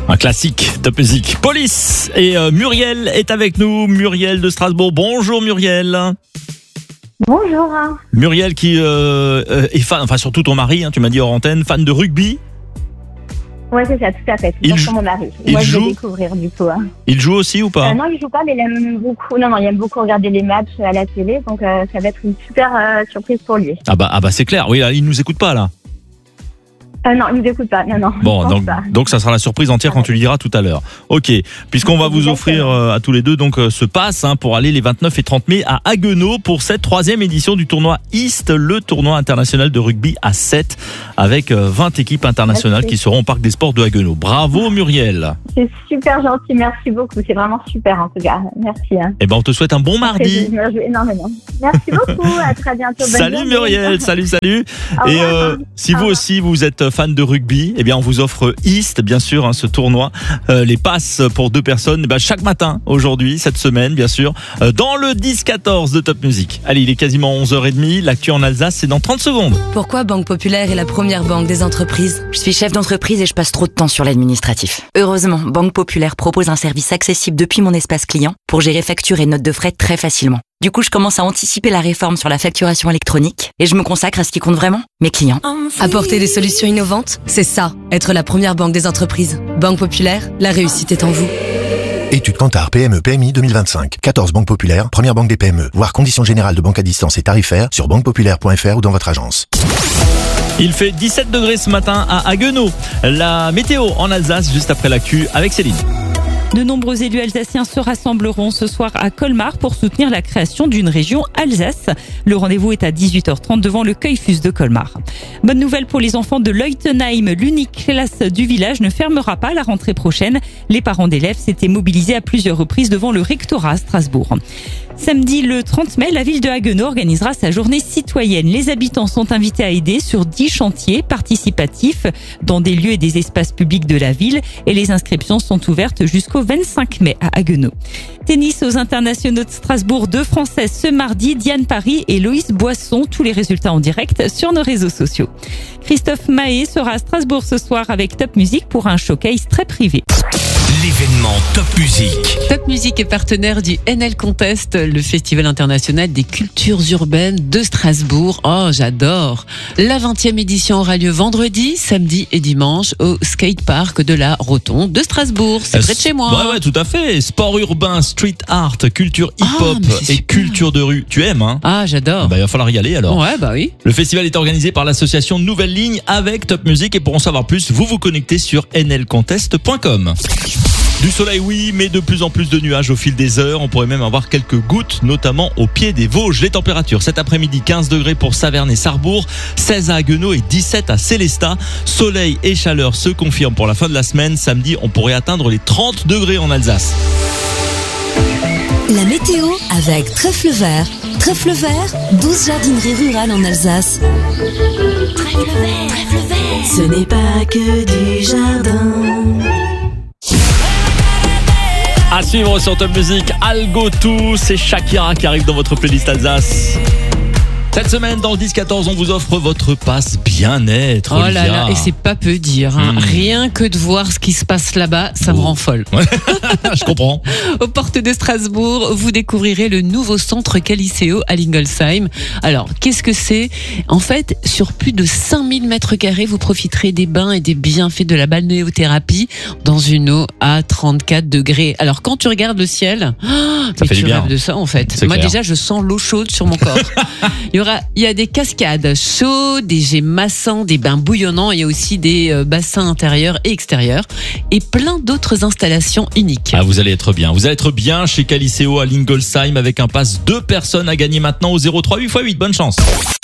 Un classique, Top Music. Police et Muriel est avec nous. Muriel de Strasbourg. Bonjour Muriel. Bonjour. Muriel qui est fan, enfin surtout ton mari, tu m'as dit hors antenne, fan de rugby. Ouais, c'est ça, tout à fait. Il C'est mon mari. il Moi, je joue vais découvrir du coup. Il joue aussi ou pas? Non, il joue pas, mais il aime beaucoup. Non, il aime beaucoup regarder les matchs à la télé, donc ça va être une super surprise pour lui. Ah bah c'est clair. Oui, là, il nous écoute pas là. Non, il nous écoute pas. Non. Bon, donc ça sera la surprise entière quand tu le diras tout à l'heure. Ok, puisqu'on va vous offrir à tous les deux donc ce pass pour aller les 29 et 30 mai à Haguenau pour cette 3e édition du tournoi East, le tournoi international de rugby à 7 avec 20 équipes internationales qui seront au Parc des Sports de Haguenau. Bravo Muriel. C'est super gentil, merci beaucoup. C'est vraiment super en tout cas. Merci. Eh ben on te souhaite un bon mardi. Je me réjouis énormément. Merci beaucoup, à très bientôt. Bonne Salut journée. Muriel, salut. Et si vous aussi vous êtes fan de rugby, eh bien on vous offre East, bien sûr, ce tournoi, les passes pour 2 personnes, chaque matin aujourd'hui, cette semaine, bien sûr, dans le 10-14 de Top Music. Allez, il est quasiment 11h30, l'actu en Alsace, c'est dans 30 secondes. Pourquoi Banque Populaire est la première banque des entreprises? Je suis chef d'entreprise et je passe trop de temps sur l'administratif. Heureusement, Banque Populaire propose un service accessible depuis mon espace client pour gérer factures et notes de frais très facilement. Du coup, je commence à anticiper la réforme sur la facturation électronique et je me consacre à ce qui compte vraiment, mes clients. Apporter des solutions innovantes, c'est ça, être la première banque des entreprises. Banque Populaire, la réussite est en vous. Étude Kantar PME-PMI 2025. 14 banques populaires, première banque des PME. Voir conditions générales de banque à distance et tarifaires sur banquepopulaire.fr ou dans votre agence. Il fait 17 degrés ce matin à Haguenau. La météo en Alsace, juste après l'actu avec Céline. De nombreux élus alsaciens se rassembleront ce soir à Colmar pour soutenir la création d'une région Alsace. Le rendez-vous est à 18h30 devant le Cueillefus de Colmar. Bonne nouvelle pour les enfants de Leutenheim. L'unique classe du village ne fermera pas la rentrée prochaine. Les parents d'élèves s'étaient mobilisés à plusieurs reprises devant le rectorat à Strasbourg. Samedi le 30 mai, la ville de Haguenau organisera sa journée citoyenne. Les habitants sont invités à aider sur 10 chantiers participatifs dans des lieux et des espaces publics de la ville et les inscriptions sont ouvertes jusqu'au 25 mai à Haguenau. Tennis aux internationaux de Strasbourg, 2 Françaises ce mardi, Diane Paris et Loïs Boisson. Tous les résultats en direct sur nos réseaux sociaux. Christophe Mahé sera à Strasbourg ce soir avec Top Music pour un showcase très privé. L'événement Top Music. Top Music est partenaire du NL Contest, le festival international des cultures urbaines de Strasbourg. Oh, j'adore. La 20e édition aura lieu vendredi, samedi et dimanche au skatepark de la Rotonde de Strasbourg. C'est près de chez moi. Ouais, tout à fait. Sport urbain, street art, culture hip-hop et culture de rue. Tu aimes, hein? Ah, j'adore. Il va falloir y aller alors. Ouais, oui. Le festival est organisé par l'association Nouvelle Ligne avec Top Music et pour en savoir plus, vous vous connectez sur nlcontest.com. Du soleil, oui, mais de plus en plus de nuages au fil des heures. On pourrait même avoir quelques gouttes, notamment au pied des Vosges. Les températures, cet après-midi, 15 degrés pour Saverne et Sarrebourg, 16 à Haguenau et 17 à Sélestat. Soleil et chaleur se confirment pour la fin de la semaine. Samedi, on pourrait atteindre les 30 degrés en Alsace. La météo avec Trèfle Vert. Trèfle Vert, 12 jardineries rurales en Alsace. Trèfle Vert, ce n'est pas que du jardin. À suivre sur Top Music, Algo Tout, c'est Shakira qui arrive dans votre playlist Alsace. Cette semaine, dans le 10-14, on vous offre votre passe bien-être. Oh là là, et c'est pas peu dire. Rien que de voir ce qui se passe là-bas, ça me rend folle. Ouais. Je comprends. Aux portes de Strasbourg, vous découvrirez le nouveau centre Caliceo à Lingolsheim. Alors, qu'est-ce que c'est? En fait, sur plus de 5000 mètres carrés, vous profiterez des bains et des bienfaits de la balnéothérapie dans une eau à 34 degrés. Alors, quand tu regardes le ciel, mais tu rêves de ça en fait. Moi déjà, je sens l'eau chaude sur mon corps. Il y a des cascades chaudes, des jets massants, des bains bouillonnants. Il y a aussi des bassins intérieurs et extérieurs et plein d'autres installations uniques. Ah, vous allez être bien. Vous allez être bien chez Caliceo à Lingolsheim avec un pass 2 personnes à gagner maintenant au 03 8x8. Bonne chance.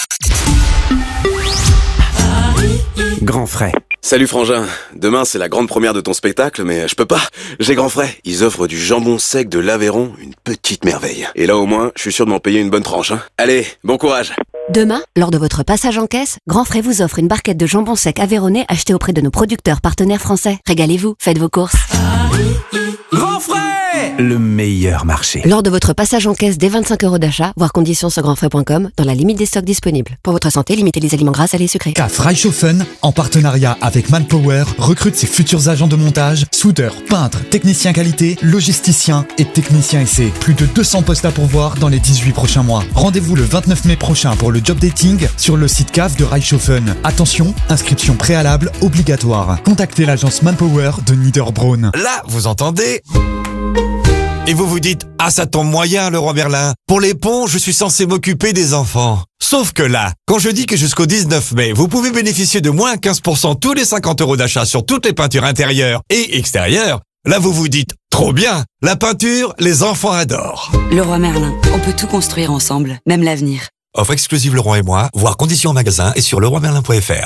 Grand frais. Salut Frangin, demain c'est la grande première de ton spectacle, mais je peux pas, j'ai Grand Frais. Ils offrent du jambon sec de l'Aveyron, une petite merveille. Et là au moins, je suis sûr de m'en payer une bonne tranche. Allez, bon courage. Demain, lors de votre passage en caisse, Grand Frais vous offre une barquette de jambon sec aveyronnais achetée auprès de nos producteurs partenaires français. Régalez-vous, faites vos courses. Grand Frais! Grandfrais, le meilleur marché. Lors de votre passage en caisse dès 25 € d'achat, voir conditions sur grandfrais.com, dans la limite des stocks disponibles. Pour votre santé, limitez les aliments gras, salés et sucrés. CAF Reichshofen, en partenariat avec Manpower, recrute ses futurs agents de montage, soudeurs, peintres, techniciens qualité, logisticiens et techniciens essais. Plus de 200 postes à pourvoir dans les 18 prochains mois. Rendez-vous le 29 mai prochain pour le job dating sur le site CAF de Reichshofen. Attention, inscription préalable obligatoire. Contactez l'agence Manpower de Niederbronn. Là, vous entendez ? Et vous vous dites, ah ça tombe moyen Leroy Merlin. Pour les ponts, je suis censé m'occuper des enfants. Sauf que là, quand je dis que jusqu'au 19 mai, vous pouvez bénéficier de moins 15% tous les 50 € d'achat sur toutes les peintures intérieures et extérieures, là vous vous dites, trop bien, la peinture, les enfants adorent. Leroy Merlin, on peut tout construire ensemble, même l'avenir. Offre exclusive Leroy et moi, voir conditions en magasin et sur leroymerlin.fr.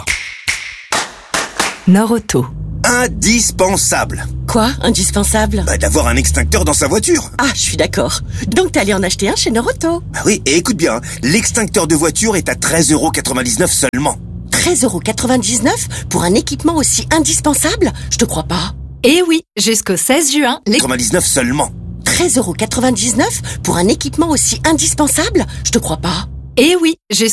Norauto. Indispensable. Quoi, indispensable? D'avoir un extincteur dans sa voiture. Ah, je suis d'accord. Donc t'es allé en acheter un chez Norauto. Oui, et écoute bien, l'extincteur de voiture est à 13,99 € seulement. 13,99 € pour un équipement aussi indispensable? Je te crois pas. Eh oui, jusqu'au 16 juin, 99 seulement. 13,99 € pour un équipement aussi indispensable? Je te crois pas. Eh oui, jusqu'au